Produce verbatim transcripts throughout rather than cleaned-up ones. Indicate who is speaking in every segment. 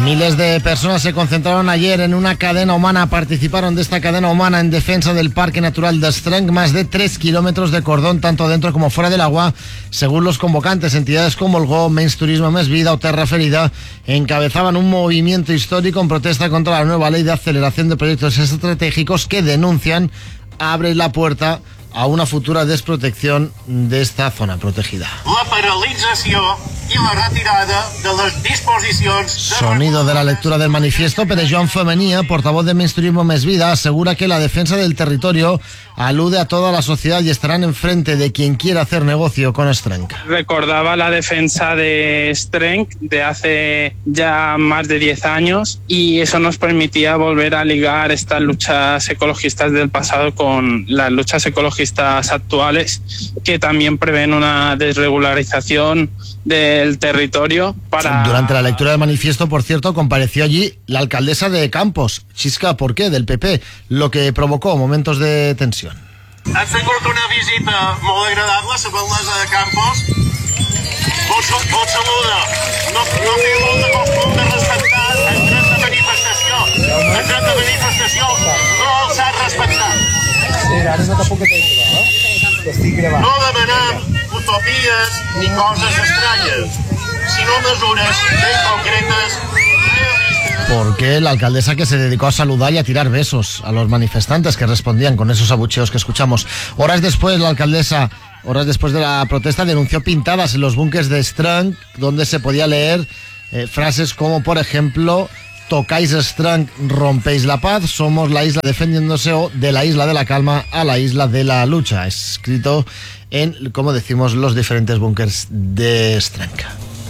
Speaker 1: Miles de personas se concentraron ayer en una cadena humana, participaron de esta cadena humana en defensa del Parque Natural de Strenc, más de tres kilómetros de cordón, tanto dentro como fuera del agua, según los convocantes. Entidades como el G O, Menys Turisme Més Vida o Terra Ferida encabezaban un movimiento histórico en protesta contra la nueva ley de aceleración de proyectos estratégicos que denuncian abre la puerta a una futura desprotección de esta zona protegida.
Speaker 2: La paralització i la retirada de les disposicions...
Speaker 1: Sonido de la lectura del manifiesto, pero Joan Femenia, portavoz de Menys Turisme Més Vida, asegura que la defensa del territorio alude a toda la sociedad y estarán enfrente de quien quiera hacer negocio con Strenc.
Speaker 3: Recordaba la defensa de Strenc de hace ya más de diez años y eso nos permitía volver a ligar estas luchas ecologistas del pasado con las luchas ecologistas actuales, que también prevén una desregularización del territorio para...
Speaker 1: Durante la lectura del manifiesto, por cierto, compareció allí la alcaldesa de Campos, Xisca Porqué, del P P, lo que provocó momentos de tensión.
Speaker 2: Ha tingut una visita molt agradable a la alcaldessa de Campos. Vos, vos saluda. No, no té molt de costum de respectar el dret de manifestació. El dret de manifestació no s'ha respectat.
Speaker 1: Sí, ara no tampoc t'he dit, no? Estic gravant.
Speaker 2: No demanem utopies ni coses estranyes, sinó mesures ben concretes.
Speaker 1: Porque la alcaldesa, que se dedicó a saludar y a tirar besos a los manifestantes que respondían con esos abucheos que escuchamos. Horas después, la alcaldesa, horas después de la protesta, denunció pintadas en los búnkers de Strenc, donde se podía leer eh, frases como, por ejemplo, tocáis Strenc, rompéis la paz, somos la isla defendiéndose, o de la isla de la calma a la isla de la lucha, escrito en, como decimos, los diferentes búnkers de Strenc.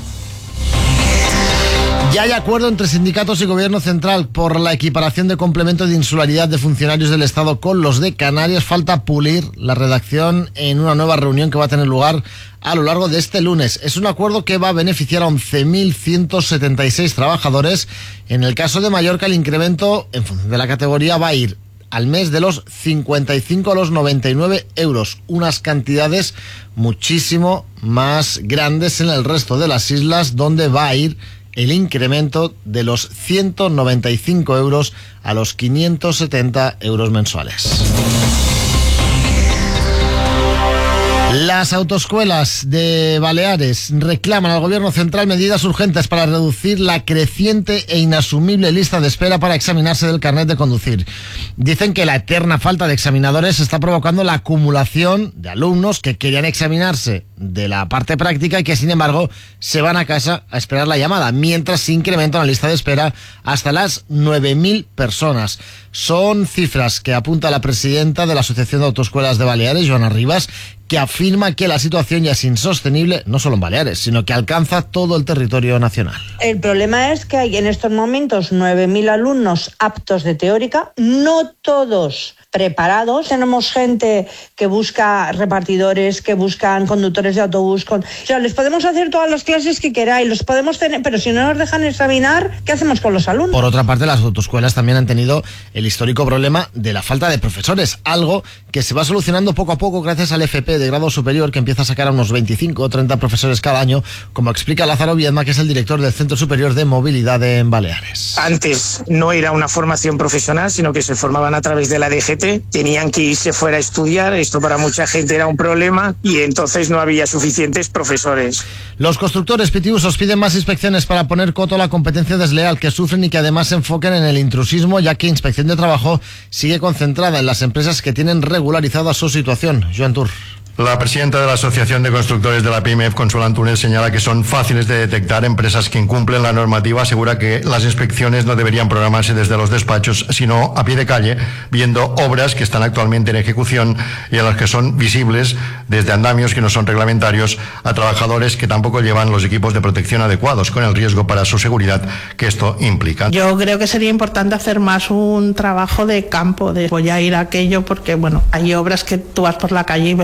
Speaker 1: Ya hay acuerdo entre sindicatos y gobierno central por la equiparación de complemento de insularidad de funcionarios del Estado con los de Canarias. Falta pulir la redacción en una nueva reunión que va a tener lugar a lo largo de este lunes. Es un acuerdo que va a beneficiar a once mil ciento setenta y seis trabajadores. En el caso de Mallorca, el incremento en función de la categoría va a ir al mes de los cincuenta y cinco a los noventa y nueve euros, unas cantidades muchísimo más grandes en el resto de las islas, donde va a ir el incremento de los ciento noventa y cinco euros a los quinientos setenta euros mensuales. Las autoescuelas de Baleares reclaman al gobierno central medidas urgentes para reducir la creciente e inasumible lista de espera para examinarse del carnet de conducir. Dicen que la eterna falta de examinadores está provocando la acumulación de alumnos que querían examinarse de la parte práctica y que, sin embargo, se van a casa a esperar la llamada, mientras se incrementa la lista de espera hasta las nueve mil personas. Son cifras que apunta la presidenta de la Asociación de Autoescuelas de Baleares, Joana Rivas, que afirma que la situación ya es insostenible, no solo en Baleares, sino que alcanza todo el territorio nacional.
Speaker 4: El problema es que hay en estos momentos nueve mil alumnos aptos de teórica, no todos preparados. Tenemos gente que busca repartidores, que buscan conductores de autobús. Con... O sea, les podemos hacer todas las clases que queráis, los podemos tener, pero si no nos dejan examinar, ¿qué hacemos con los alumnos?
Speaker 1: Por otra parte, las autoescuelas también han tenido el histórico problema de la falta de profesores, algo que se va solucionando poco a poco gracias al F P de grado superior, que empieza a sacar a unos veinticinco o treinta profesores cada año, como explica Lázaro Viedma, que es el director del Centro Superior de Movilidad en Baleares.
Speaker 5: Antes no era una formación profesional, sino que se formaban a través de la D G T, tenían que irse fuera a estudiar, esto para mucha gente era un problema y entonces no había suficientes profesores.
Speaker 1: Los constructores pitiusos piden más inspecciones para poner coto a la competencia desleal que sufren y que además se enfoquen en el intrusismo, ya que Inspección de Trabajo sigue concentrada en las empresas que tienen regularizada su situación. Joan Tur.
Speaker 6: La presidenta de la Asociación de Constructores de la PIMEF, Consuelo Antúnez, señala que son fáciles de detectar empresas que incumplen la normativa. Asegura que las inspecciones no deberían programarse desde los despachos, sino a pie de calle, viendo obras que están actualmente en ejecución y a las que son visibles desde andamios que no son reglamentarios a trabajadores que tampoco llevan los equipos de protección adecuados, con el riesgo para su seguridad que esto implica.
Speaker 7: Yo creo que sería importante hacer más un trabajo de campo, de voy a ir a aquello porque, bueno, hay obras que tú vas por la calle y ves perfectamente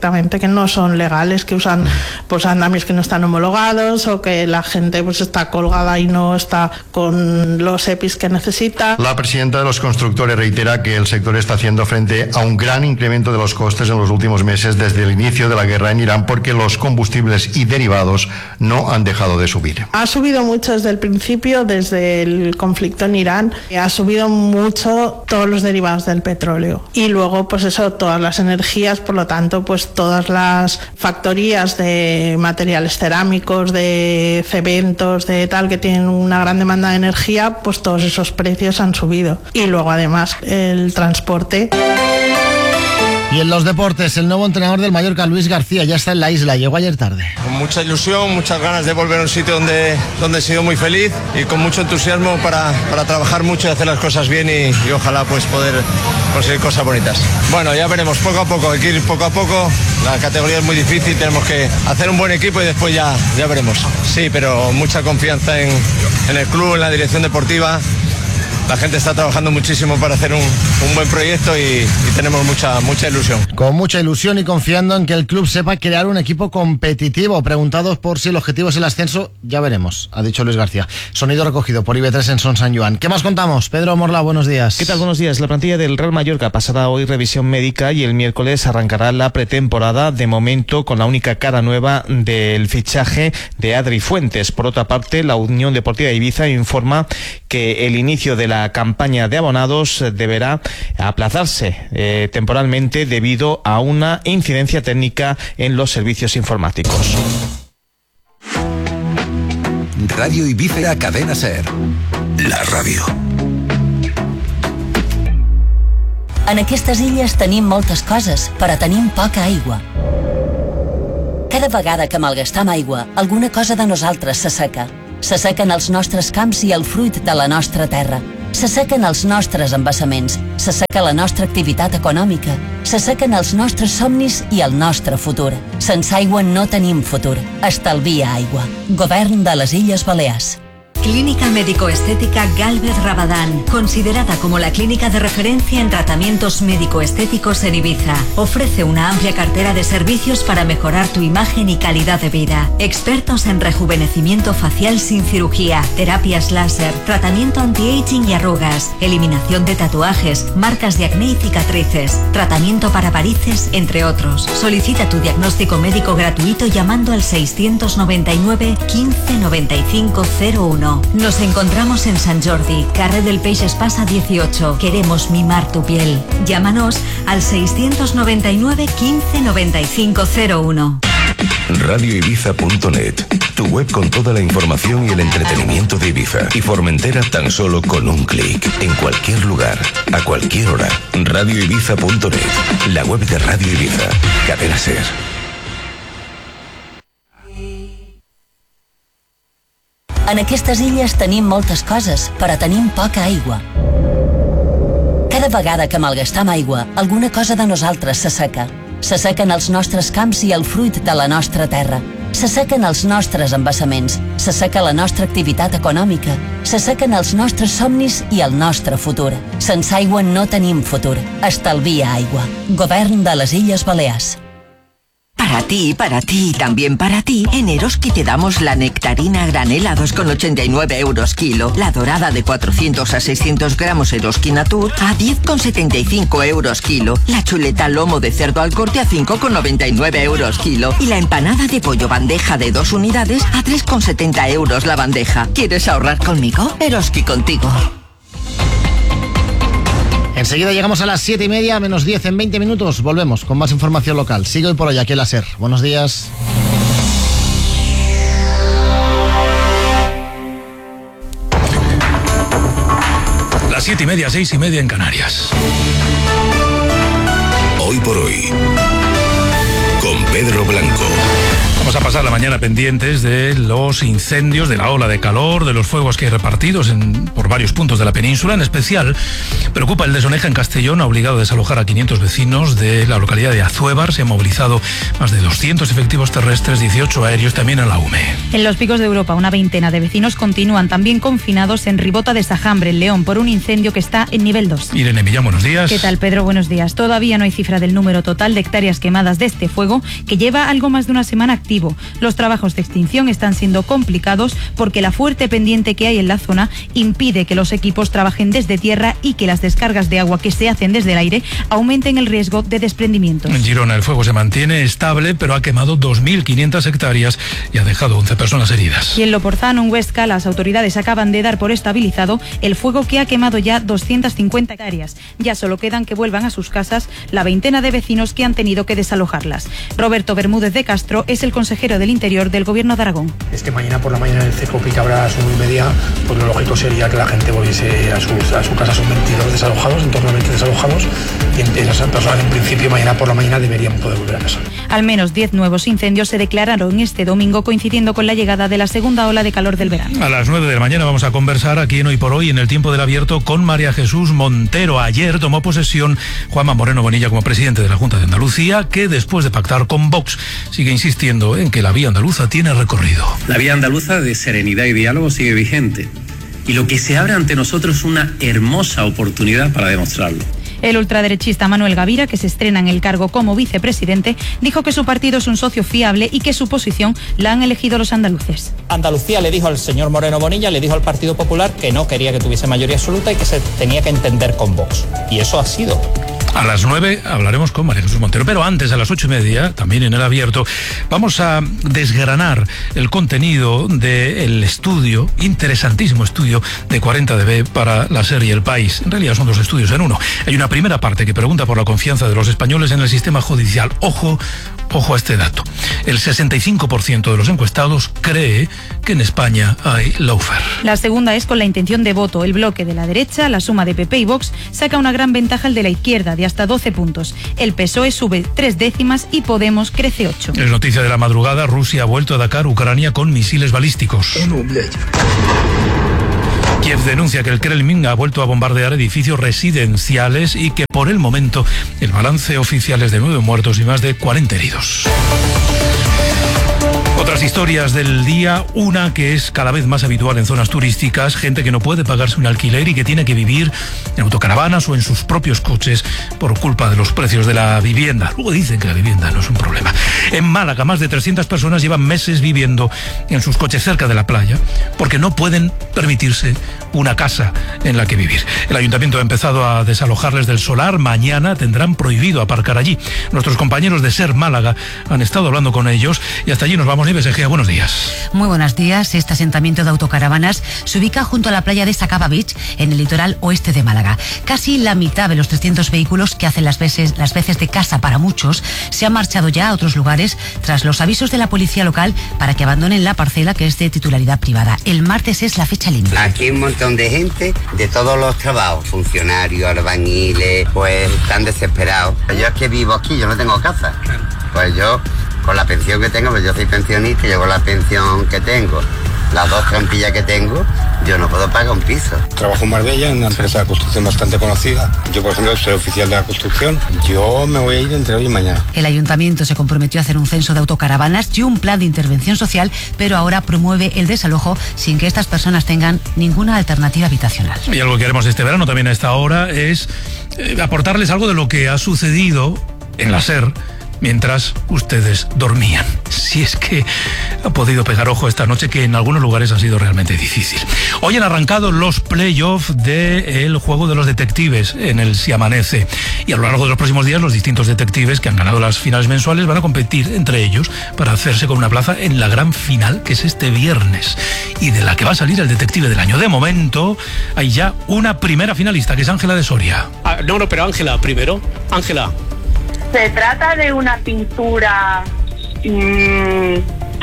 Speaker 7: perfectamente que no son legales, que usan pues andamios que no están homologados o que la gente pues está colgada y no está con los E P Is que necesita.
Speaker 6: La presidenta de los constructores reitera que el sector está haciendo frente a un gran incremento de los costes en los últimos meses desde el inicio de la guerra en Irán, porque los combustibles y derivados no han dejado de subir.
Speaker 7: Ha subido mucho desde el principio, desde el conflicto en Irán, ha subido mucho todos los derivados del petróleo y luego pues eso, todas las energías, por lo tanto pues todas las factorías de materiales cerámicos, de cementos, de tal, que tienen una gran demanda de energía, pues todos esos precios han subido y luego además el transporte.
Speaker 1: Y en los deportes, el nuevo entrenador del Mallorca, Luis García, ya está en la isla, llegó ayer tarde.
Speaker 8: Con mucha ilusión, muchas ganas de volver a un sitio donde, donde he sido muy feliz y con mucho entusiasmo para, para trabajar mucho y hacer las cosas bien y, y ojalá pues poder conseguir cosas bonitas. Bueno, ya veremos, poco a poco, hay que ir poco a poco, la categoría es muy difícil, tenemos que hacer un buen equipo y después ya, ya veremos. Sí, pero mucha confianza en, en el club, en la dirección deportiva. La gente está trabajando muchísimo para hacer un, un buen proyecto y, y tenemos mucha, mucha ilusión.
Speaker 1: Con mucha ilusión y confiando en que el club sepa crear un equipo competitivo. Preguntados por si el objetivo es el ascenso, ya veremos, ha dicho Luis García. Sonido recogido por I B tres en Son San Joan. ¿Qué más contamos? Pedro Morla, buenos días.
Speaker 9: ¿Qué tal? Buenos días. La plantilla del Real Mallorca pasará hoy revisión médica y el miércoles arrancará la pretemporada, de momento con la única cara nueva del fichaje de Adri Fuentes. Por otra parte, la Unión Deportiva de Ibiza informa que el inicio de la La campaña de abonados deberá aplazarse eh, temporalmente debido a una incidencia técnica en los servicios informáticos.
Speaker 10: Radio Ibiza, Cadena Ser, la ràdio.
Speaker 11: En aquestes illes tenim moltes coses, però tenim poca aigua. Cada vegada que malgastam aigua, alguna cosa de nosaltres s'asseca. S'assequen els nostres camps i el fruit de la nostra terra. S'assequen els nostres embassaments, s'asseca la nostra activitat econòmica, s'assequen els nostres somnis i el nostre futur. Sense aigua no tenim futur. Estalvia aigua. Govern de les Illes Balears.
Speaker 12: Clínica Médico-Estética Gálvez Rabadán, considerada como la clínica de referencia en tratamientos médico-estéticos en Ibiza. Ofrece una amplia cartera de servicios para mejorar tu imagen y calidad de vida. Expertos en rejuvenecimiento facial sin cirugía, terapias láser, tratamiento anti-aging y arrugas, eliminación de tatuajes, marcas de acné y cicatrices, tratamiento para varices, entre otros. Solicita tu diagnóstico médico gratuito llamando al seiscientos noventa y nueve quince noventa y cinco cero uno. Nos encontramos en Sant Jordi, carrer del Peix Espasa dieciocho. Queremos mimar tu piel. Llámanos al seiscientos noventa y nueve quince noventa y cinco cero uno.
Speaker 10: radio ibiza punto net, tu web con toda la información y el entretenimiento de Ibiza y Formentera tan solo con un clic, en cualquier lugar, a cualquier hora. radio ibiza punto net, la web de Radio Ibiza, Cadena Ser.
Speaker 11: En aquestes illes tenim moltes coses, però tenim poca aigua. Cada vegada que malgastam aigua, alguna cosa de nosaltres s'asseca. S'assequen els nostres camps i el fruit de la nostra terra. S'assequen els nostres embassaments, s'asseca la nostra activitat econòmica, s'assequen els nostres somnis i el nostre futur. Sense aigua no tenim futur. Estalvia aigua. Govern de les Illes Balears.
Speaker 13: Para ti, para ti y también para ti, en Eroski te damos la nectarina granel a dos con ochenta y nueve euros kilo, la dorada de cuatrocientos a seiscientos gramos Eroski Natur a diez con setenta y cinco euros kilo, la chuleta lomo de cerdo al corte a cinco con noventa y nueve euros kilo y la empanada de pollo bandeja de dos unidades a tres con setenta euros la bandeja. ¿Quieres ahorrar conmigo? Eroski contigo.
Speaker 1: Enseguida llegamos a las siete y media, menos diez en veinte minutos. Volvemos con más información local. Sigue hoy por hoy aquí en la SER. Buenos días.
Speaker 14: Las siete y media, seis y media en Canarias.
Speaker 10: Hoy por hoy, con Pedro Blanco.
Speaker 14: Vamos a pasar la mañana pendientes de los incendios, de la ola de calor, de los fuegos que hay repartidos en, por varios puntos de la península. En especial, preocupa el de Soneja en Castellón, ha obligado a desalojar a quinientos vecinos de la localidad de Azuévar. Se han movilizado más de doscientos efectivos terrestres, dieciocho aéreos, también en la U M E.
Speaker 15: En los Picos de Europa, una veintena de vecinos continúan también confinados en Ribota de Sajambre, en León, por un incendio que está en nivel dos.
Speaker 14: Irene Millán, buenos días.
Speaker 15: ¿Qué tal, Pedro? Buenos días. Todavía no hay cifra del número total de hectáreas quemadas de este fuego, que lleva algo más de una semana activo. Los trabajos de extinción están siendo complicados porque la fuerte pendiente que hay en la zona impide que los equipos trabajen desde tierra y que las descargas de agua que se hacen desde el aire aumenten el riesgo de desprendimientos.
Speaker 14: En Girona el fuego se mantiene estable, pero ha quemado dos mil quinientas hectáreas y ha dejado once personas heridas.
Speaker 15: Y en Loporzano, en Huesca, las autoridades acaban de dar por estabilizado el fuego que ha quemado ya doscientas cincuenta hectáreas. Ya solo quedan que vuelvan a sus casas la veintena de vecinos que han tenido que desalojarlas. Roberto Bermúdez de Castro es el consejero del Interior del Gobierno de Aragón.
Speaker 16: Es que mañana por la mañana en el CECOPI, que habrá a las nueve y media, pues lo lógico sería que la gente volviese a, sus, a su casa. Son veintidós desalojados, en torno a veinte desalojados, y esas personas en principio mañana por la mañana deberían poder volver a casa.
Speaker 15: Al menos diez nuevos incendios se declararon este domingo, coincidiendo con la llegada de la segunda ola de calor del verano.
Speaker 14: A las nueve de la mañana vamos a conversar aquí en Hoy por Hoy, en el Tiempo del Abierto, con María Jesús Montero. Ayer tomó posesión Juanma Moreno Bonilla como presidente de la Junta de Andalucía, que después de pactar con Vox sigue insistiendo en que la vía andaluza tiene recorrido.
Speaker 17: La vía andaluza de serenidad y diálogo sigue vigente, y lo que se abre ante nosotros es una hermosa oportunidad para demostrarlo.
Speaker 15: El ultraderechista Manuel Gavira, que se estrena en el cargo como vicepresidente, dijo que su partido es un socio fiable y que su posición la han elegido los andaluces.
Speaker 18: Andalucía le dijo al señor Moreno Bonilla, le dijo al Partido Popular que no quería que tuviese mayoría absoluta y que se tenía que entender con Vox. Y eso ha sido.
Speaker 14: A las nueve hablaremos con María Jesús Montero, pero antes, a las ocho y media, también en el Abierto, vamos a desgranar el contenido del estudio, interesantísimo estudio de cuarenta D B para la serie El País. En realidad son dos estudios en uno. Hay una primera parte que pregunta por la confianza de los españoles en el sistema judicial. Ojo, ojo a este dato. El sesenta y cinco por ciento de los encuestados cree que en España hay lawfare.
Speaker 15: La segunda es con la intención de voto. El bloque de la derecha, la suma de P P y Vox, saca una gran ventaja al de la izquierda, de hasta doce puntos. El P S O E sube tres décimas y Podemos crece ocho.
Speaker 14: Es noticia de la madrugada, Rusia ha vuelto a atacar Ucrania con misiles balísticos. Kiev denuncia que el Kremlin ha vuelto a bombardear edificios residenciales y que por el momento el balance oficial es de nueve muertos y más de cuarenta heridos. Otras historias del día, una que es cada vez más habitual en zonas turísticas, gente que no puede pagarse un alquiler y que tiene que vivir en autocaravanas o en sus propios coches por culpa de los precios de la vivienda. Luego dicen que la vivienda no es un problema. En Málaga, más de trescientas personas llevan meses viviendo en sus coches cerca de la playa porque no pueden permitirse una casa en la que vivir. El ayuntamiento ha empezado a desalojarles del solar. Mañana tendrán prohibido aparcar allí. Nuestros compañeros de SER Málaga han estado hablando con ellos y hasta allí nos vamos. Nieves Egea, buenos días.
Speaker 19: Muy buenos días. Este asentamiento de autocaravanas se ubica junto a la playa de Sacaba Beach, en el litoral oeste de Málaga. Casi la mitad de los trescientos vehículos que hacen las veces, las veces de casa para muchos se han marchado ya a otros lugares tras los avisos de la policía local para que abandonen la parcela, que es de titularidad privada. El martes es la fecha límite.
Speaker 20: Aquí hay un montón de gente de todos los trabajos, funcionarios, albañiles, pues están desesperados. Yo es que vivo aquí, yo no tengo casa. Pues yo, con la pensión que tengo, pues yo soy pensionista y yo con la pensión que tengo, las dos trampillas que tengo, yo no puedo pagar un piso.
Speaker 16: Trabajo en Marbella, en una empresa de construcción bastante conocida. Yo, por ejemplo, soy oficial de la construcción. Yo me voy a ir entre hoy y mañana.
Speaker 19: El ayuntamiento se comprometió a hacer un censo de autocaravanas y un plan de intervención social, pero ahora promueve el desalojo sin que estas personas tengan ninguna alternativa habitacional.
Speaker 14: Y algo que haremos este verano también a esta hora es eh, aportarles algo de lo que ha sucedido en la SER mientras ustedes dormían. Si es que ha podido pegar ojo esta noche, que en algunos lugares ha sido realmente difícil. Hoy han arrancado los playoffs del juego de los detectives en el Si Amanece. Y a lo largo de los próximos días, los distintos detectives que han ganado las finales mensuales van a competir entre ellos para hacerse con una plaza en la gran final, que es este viernes, y de la que va a salir el detective del año. De momento, hay ya una primera finalista, que es Ángela de Soria.
Speaker 21: Ah, no, no, pero Ángela, primero. Ángela.
Speaker 22: Se trata de una pintura mmm,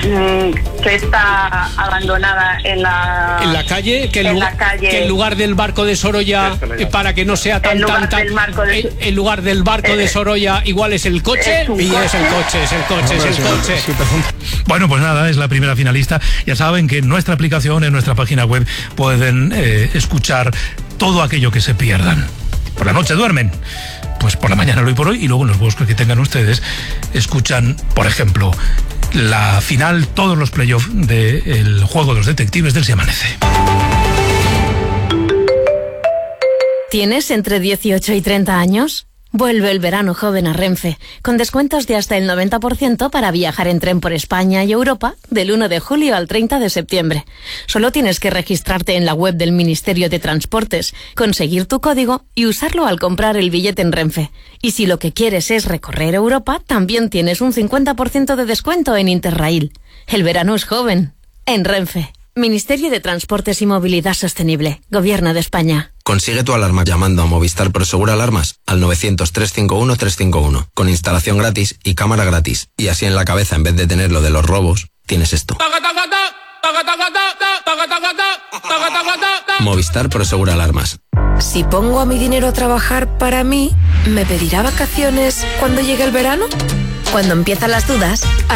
Speaker 3: que está abandonada en la,
Speaker 21: en la calle, que en,
Speaker 3: en,
Speaker 21: lugar,
Speaker 3: la calle,
Speaker 21: que en lugar del barco de Sorolla, eh, para que no sea tan,
Speaker 3: en
Speaker 21: tan, tan,
Speaker 3: de,
Speaker 21: en, en lugar del barco eh, de Sorolla, igual es el coche,
Speaker 3: es
Speaker 21: y
Speaker 3: coche.
Speaker 21: es el coche, es el coche,
Speaker 14: Hombre,
Speaker 21: es el
Speaker 14: sí,
Speaker 21: coche.
Speaker 14: Sí, bueno, pues nada, es la primera finalista. Ya saben que en nuestra aplicación, en nuestra página web, pueden eh, escuchar todo aquello que se pierdan. Por la noche duermen, pues por la mañana lo y por hoy, y luego en los bosques que tengan ustedes escuchan, por ejemplo, la final, todos los playoffs del juego de los detectives del Si Amanece.
Speaker 22: ¿Tienes entre dieciocho y treinta años? Vuelve el verano joven a Renfe, con descuentos de hasta el noventa por ciento para viajar en tren por España y Europa del uno de julio al treinta de septiembre. Solo tienes que registrarte en la web del Ministerio de Transportes, conseguir tu código y usarlo al comprar el billete en Renfe. Y si lo que quieres es recorrer Europa, también tienes un cincuenta por ciento de descuento en Interrail. El verano es joven. En Renfe. Ministerio de Transportes y Movilidad Sostenible. Gobierno de España.
Speaker 23: Consigue tu alarma llamando a Movistar Prosegur Alarmas al novecientos, trescientos cincuenta y uno, trescientos cincuenta y uno, con instalación gratis y cámara gratis. Y así en la cabeza, en vez de tener lo de los robos, tienes esto. Movistar Prosegur Alarmas.
Speaker 24: Si pongo a mi dinero a trabajar para mí, ¿me pedirá vacaciones cuando llegue el verano?
Speaker 22: Cuando empiezan las dudas,